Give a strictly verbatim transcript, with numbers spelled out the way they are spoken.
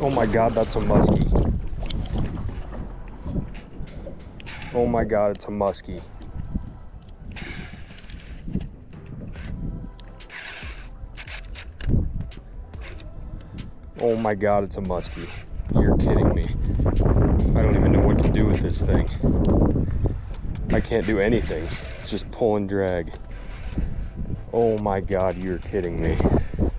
Oh my God, that's a muskie. Oh my God, it's a muskie. Oh my God, it's a muskie. You're kidding me. I don't even know what to do with this thing. I can't do anything. It's just pull and drag. Oh my God, you're kidding me.